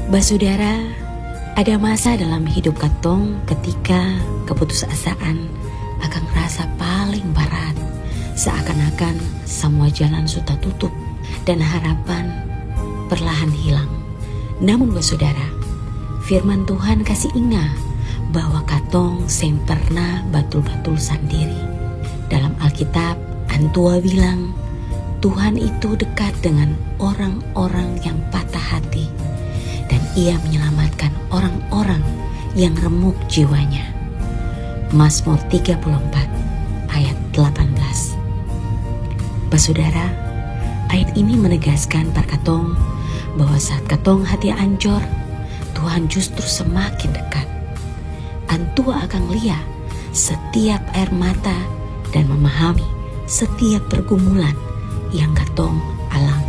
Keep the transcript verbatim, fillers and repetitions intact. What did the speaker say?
Basudara, ada masa dalam hidup katong ketika keputusasaan akan rasa paling berat, seakan-akan semua jalan sudah tutup dan harapan perlahan hilang. Namun basudara, firman Tuhan kasih ingat bahwa katong sem pernah batul-batul sendiri. Dalam Alkitab, Antua bilang Tuhan itu dekat dengan orang-orang yang patah hati dan Ia menyelamatkan orang-orang yang remuk jiwanya. Mazmur tiga puluh empat ayat delapan belas. Basudara, ayat ini menegaskan par katong bahwa saat katong hati ancur, Tuhan justru semakin dekat. Antua akan lihat setiap air mata dan memahami setiap pergumulan yang katong alami.